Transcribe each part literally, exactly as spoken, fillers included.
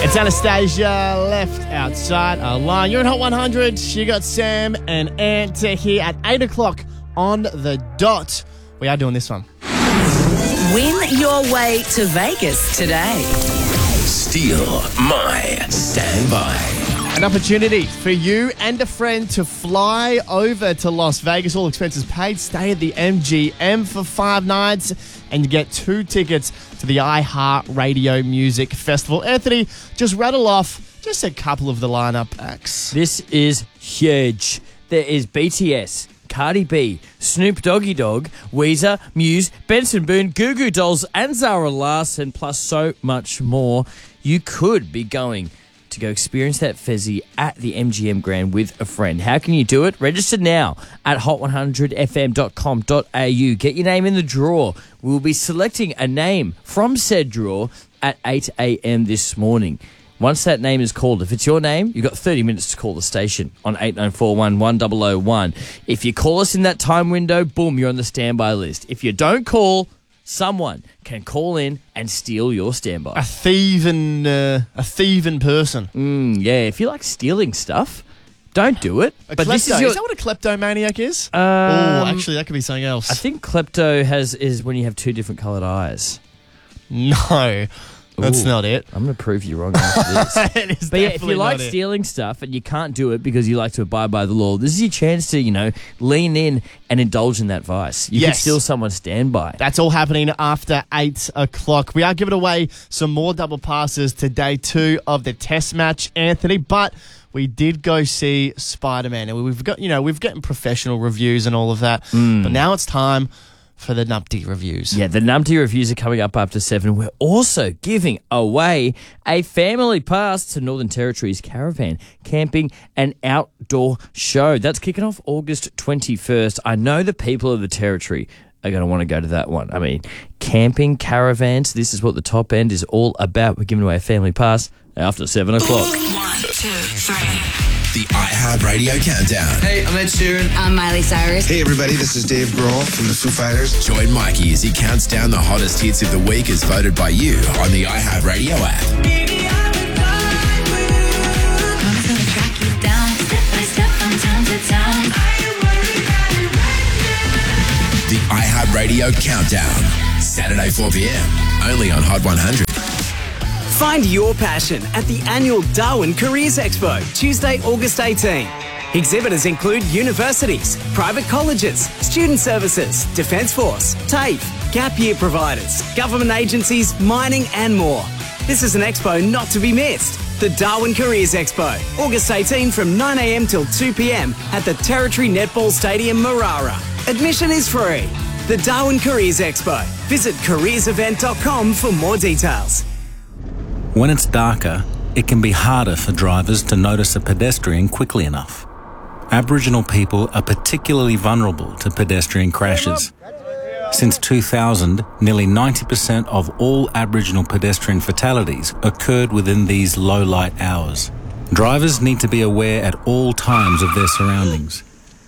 It's Anastasia left outside our line. You're in Hot one hundred. You got Sam and Ant here at eight o'clock on the dot. We are doing this one. Win your way to Vegas today. Steal my standby. An opportunity for you and a friend to fly over to Las Vegas, all expenses paid. Stay at the M G M for five nights and you get two tickets to the iHeartRadio Music Festival. Anthony, just rattle off just a couple of the lineup acts. This is huge. There is B T S, Cardi B, Snoop Doggy Dogg, Weezer, Muse, Benson Boone, Goo Goo Dolls, and Zara Larsson, plus so much more. You could be going to go experience that Fezzy at the M G M Grand with a friend. How can you do it? Register now at hot one hundred f m dot com dot a u. Get your name in the draw. We'll be selecting a name from said draw at eight a m this morning. Once that name is called, if it's your name, you've got thirty minutes to call the station on eight nine four one, one zero zero one. If you call us in that time window, boom, you're on the standby list. If you don't call, someone can call in and steal your standby. A thieving, uh, a thieving person. Mm, yeah, if you like stealing stuff, don't do it. A but klepto. this is, your, is that what a kleptomaniac is? Um, oh, actually, that could be something else. I think klepto has is when you have two different coloured eyes. No. That's Ooh, not it. I'm going to prove you wrong after this. It is but yeah, if definitely you like not it. stealing stuff and you can't do it because you like to abide by the law, this is your chance to, you know, lean in and indulge in that vice. You Yes. can steal someone's standby. That's all happening after eight o'clock. We are giving away some more double passes to day two of the test match, Anthony, but we did go see Spider-Man, and we've got, you know, we've gotten professional reviews and all of that, Mm. but now it's time for the numpty reviews. Yeah, the Numpty reviews are coming up after seven. We're also giving away a family pass to Northern Territory's Caravan Camping and Outdoor Show. That's kicking off August twenty-first. I know the people of the Territory are going to want to go to that one. I mean, camping, caravans, this is what the top end is all about. We're giving away a family pass after seven o'clock. One, two, three. The iHeartRadio Countdown. Hey, I'm Ed Sheeran. I'm Miley Cyrus. Hey, everybody, this is Dave Grohl from the Foo Fighters. Join Mikey as he counts down the hottest hits of the week as voted by you on the iHeartRadio app. I'm gonna track you down, step by step from town to town. The iHeartRadio Countdown. Saturday, four p m. Only on Hot one hundred. Find your passion at the annual Darwin Careers Expo, Tuesday, August eighteenth. Exhibitors include universities, private colleges, student services, Defence Force, TAFE, gap year providers, government agencies, mining and more. This is an expo not to be missed. The Darwin Careers Expo, August eighteenth from nine a m till two p m at the Territory Netball Stadium, Marara. Admission is free. The Darwin Careers Expo. Visit careers event dot com for more details. When it's darker, it can be harder for drivers to notice a pedestrian quickly enough. Aboriginal people are particularly vulnerable to pedestrian crashes. Since two thousand, nearly ninety percent of all Aboriginal pedestrian fatalities occurred within these low-light hours. Drivers need to be aware at all times of their surroundings.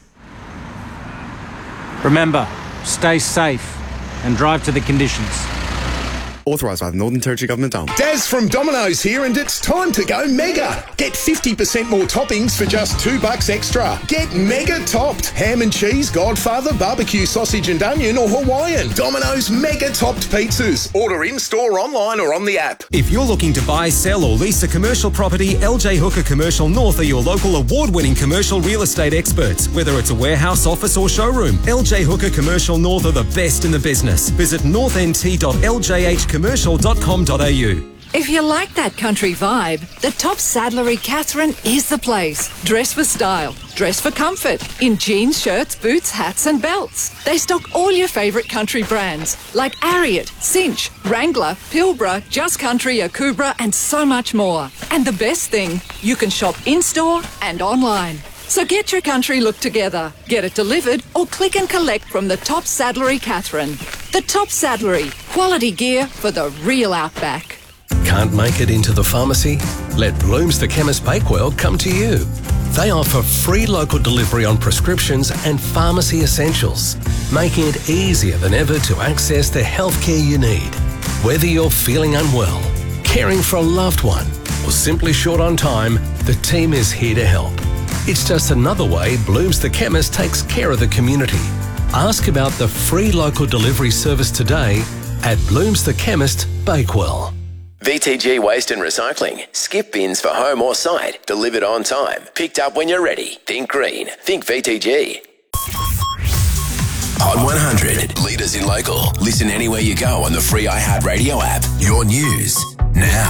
Remember, stay safe and drive to the conditions. Authorised by the Northern Territory Government. Daz from Domino's here, and it's time to go mega. Get fifty percent more toppings for just two bucks extra. Get mega topped. Ham and cheese, Godfather, barbecue sausage and onion, or Hawaiian. Domino's mega topped pizzas. Order in-store, online or on the app. If you're looking to buy, sell or lease a commercial property, L J Hooker Commercial North are your local award-winning commercial real estate experts. Whether it's a warehouse, office or showroom, L J Hooker Commercial North are the best in the business. Visit north n t dot l j h commercial dot com dot a u. If you like that country vibe, the Top Saddlery Catherine is the place. Dress for style, dress for comfort, in jeans, shirts, boots, hats and belts. They stock all your favourite country brands like Ariat, Cinch, Wrangler, Pilbara, Just Country, Akubra and so much more. And the best thing, you can shop in-store and online. So get your country look together, get it delivered or click and collect from the Top Saddlery Catherine. The Top Saddlery, quality gear for the real outback. Can't make it into the pharmacy? Let Blooms the Chemist Bakewell come to you. They offer free local delivery on prescriptions and pharmacy essentials, making it easier than ever to access the healthcare you need. Whether you're feeling unwell, caring for a loved one, or simply short on time, the team is here to help. It's just another way Blooms the Chemist takes care of the community. Ask about the free local delivery service today at Blooms the Chemist, Bakewell. V T G Waste and Recycling. Skip bins for home or site. Delivered on time. Picked up when you're ready. Think green. Think V T G. Hot one hundred. Leaders in local. Listen anywhere you go on the free iHeartRadio app. Your news now.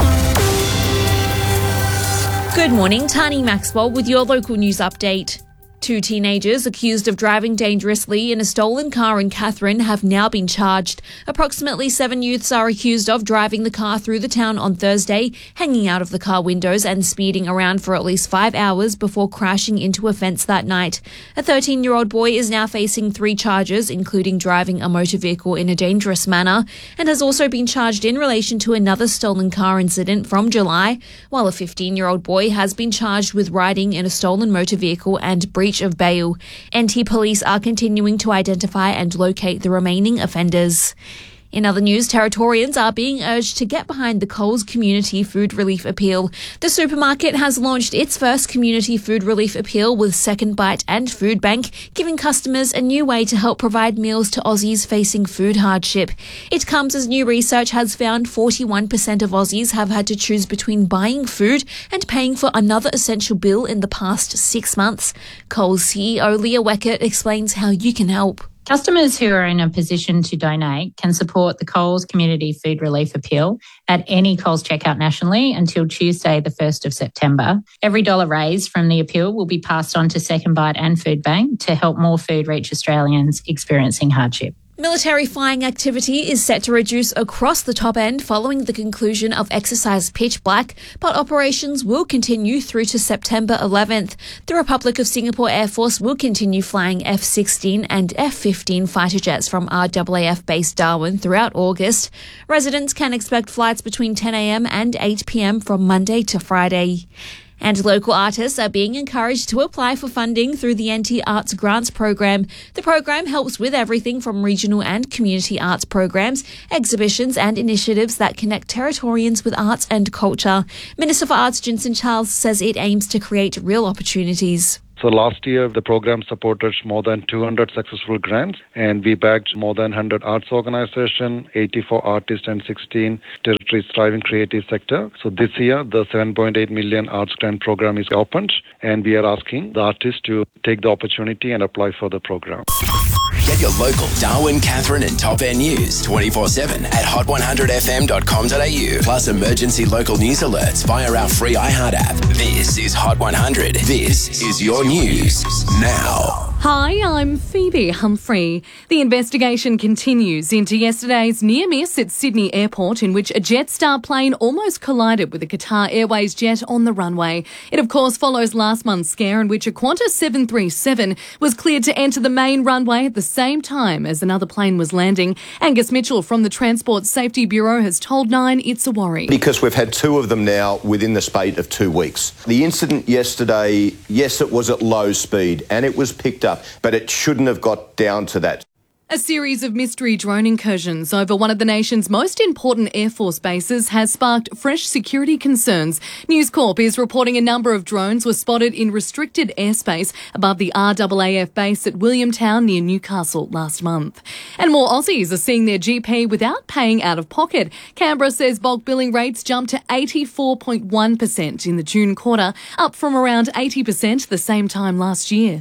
Good morning, Tani Maxwell with your local news update. Two teenagers accused of driving dangerously in a stolen car in Katherine have now been charged. Approximately seven youths are accused of driving the car through the town on Thursday, hanging out of the car windows and speeding around for at least five hours before crashing into a fence that night. A thirteen-year-old boy is now facing three charges, including driving a motor vehicle in a dangerous manner, and has also been charged in relation to another stolen car incident from July, while a fifteen-year-old boy has been charged with riding in a stolen motor vehicle and breach of bail. N T police are continuing to identify and locate the remaining offenders. In other news, Territorians are being urged to get behind the Coles Community Food Relief Appeal. The supermarket has launched its first Community Food Relief Appeal with Second Bite and Food Bank, giving customers a new way to help provide meals to Aussies facing food hardship. It comes as new research has found forty-one percent of Aussies have had to choose between buying food and paying for another essential bill in the past six months. Coles C E O Leah Weckert explains how you can help. Customers who are in a position to donate can support the Coles Community Food Relief Appeal at any Coles checkout nationally until Tuesday, the first of September. Every dollar raised from the appeal will be passed on to Second Bite and Food Bank to help more food reach Australians experiencing hardship. Military flying activity is set to reduce across the top end following the conclusion of exercise Pitch Black, but operations will continue through to September eleventh. The Republic of Singapore Air Force will continue flying F sixteen and F fifteen fighter jets from R A A F base Darwin throughout August. Residents can expect flights between ten a.m. and eight p.m. from Monday to Friday. And local artists are being encouraged to apply for funding through the N T Arts Grants Program. The program helps with everything from regional and community arts programs, exhibitions and initiatives that connect Territorians with arts and culture. Minister for Arts Jinson Charles says it aims to create real opportunities. So last year, the program supported more than two hundred successful grants, and we backed more than one hundred arts organizations, eighty-four artists, and sixteen territories thriving creative sector. So this year, the seven point eight million arts grant program is opened, and we are asking the artists to take the opportunity and apply for the program. Get your local Darwin, Katherine and Top End news twenty-four seven at hot one hundred f m dot com dot a u. Plus emergency local news alerts via our free iHeart app. This is Hot one hundred. This is your news now. Hi, I'm Phoebe Humphrey. The investigation continues into yesterday's near miss at Sydney Airport, in which a Jetstar plane almost collided with a Qatar Airways jet on the runway. It, of course, follows last month's scare in which a Qantas seven thirty-seven was cleared to enter the main runway at the same time as another plane was landing. Angus Mitchell from the Transport Safety Bureau has told Nine it's a worry. Because we've had two of them now within the space of two weeks. The incident yesterday, yes, it was at low speed and it was picked up, but it shouldn't have got down to that. A series of mystery drone incursions over one of the nation's most important Air Force bases has sparked fresh security concerns. News Corp is reporting a number of drones were spotted in restricted airspace above the R A A F base at Williamtown near Newcastle last month. And more Aussies are seeing their G P without paying out of pocket. Canberra says bulk billing rates jumped to eighty-four point one percent in the June quarter, up from around eighty percent the same time last year.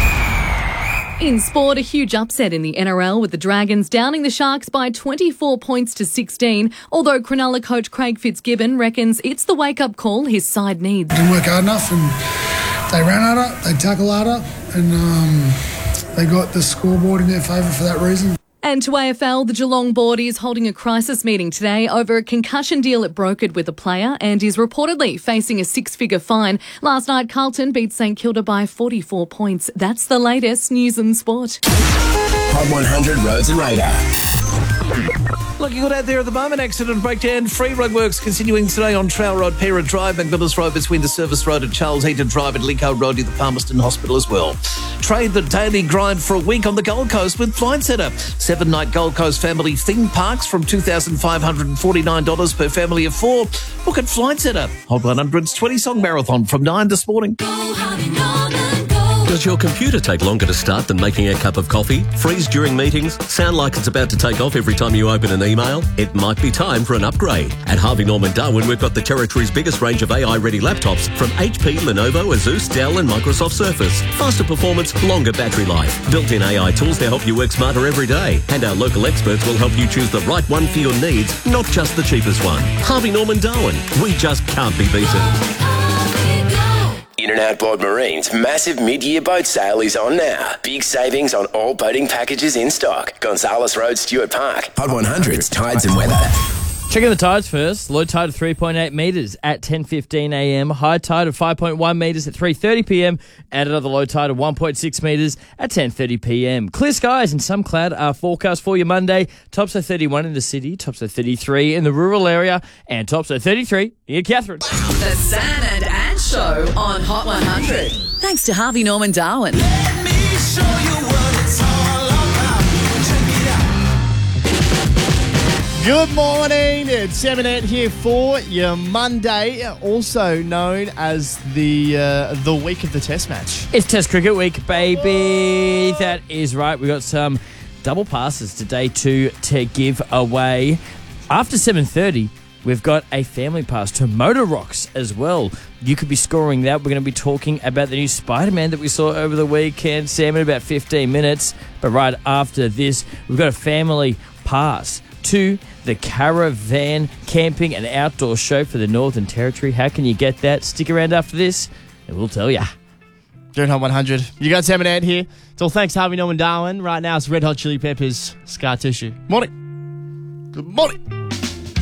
In sport, a huge upset in the N R L with the Dragons downing the Sharks by twenty-four points to sixteen, although Cronulla coach Craig Fitzgibbon reckons it's the wake-up call his side needs. They didn't work hard enough and they ran harder, they tackled harder, and um, they got the scoreboard in their favour for that reason. And to A F L, the Geelong board is holding a crisis meeting today over a concussion deal it brokered with a player and is reportedly facing a six-figure fine. Last night, Carlton beat St Kilda by forty-four points. That's the latest news and sport. Hot one hundred Roads and Radar. Looking good out there at the moment. Accident breakdown. Free road works continuing today on Trowell Road, Parent Drive, McMillis Road between the Service Road and Charles Heaton Drive, and Lincoln Road near the Palmerston Hospital as well. Trade the daily grind for a week on the Gold Coast with Flight Centre. Seven-night Gold Coast family theme parks from two thousand five hundred forty-nine dollars per family of four. Book at Flight Centre. Hot one hundred's twenty-song marathon from nine this morning. Does your computer take longer to start than making a cup of coffee? Freeze during meetings? Sound like it's about to take off every time you open an email? It might be time for an upgrade. At Harvey Norman Darwin, we've got the territory's biggest range of A I-ready laptops from H P, Lenovo, Asus, Dell and Microsoft Surface. Faster performance, longer battery life. Built-in A I tools to help you work smarter every day. And our local experts will help you choose the right one for your needs, not just the cheapest one. Harvey Norman Darwin. We just can't be beaten. In and Outboard Marine's massive mid-year boat sale is on now. Big savings on all boating packages in stock. Gonzales Road, Stuart Park. Hot one hundred's Tides and Weather. Checking the tides first. Low tide of three point eight metres at ten fifteen a m. High tide of five point one metres at three thirty p m. And another low tide of one point six metres at ten thirty p m. Clear skies and some cloud are forecast for you Monday. Tops are thirty-one in the city, tops are thirty-three in the rural area, and tops are thirty-three near Catherine. The Sam and Ann Show on Hot one hundred. Thanks to Harvey Norman Darwin. Good morning, it's Sam and Ant here for your Monday, also known as the uh, the week of the Test match. It's Test Cricket Week, baby. That is right. We've got some double passes today to, to give away. After seven thirty, we've got a family pass to Motor Rocks as well. You could be scoring that. We're going to be talking about the new Spider-Man that we saw over the weekend, Sam, in about fifteen minutes. But right after this, we've got a family pass to the Caravan Camping and Outdoor Show for the Northern Territory. How can you get that? Stick around after this, and we'll tell you. Doing Hot one hundred. You got Sam and Ant here. It's all thanks to Harvey Norman Darwin. Right now, it's Red Hot Chili Peppers, Scar Tissue. Morning. Good morning.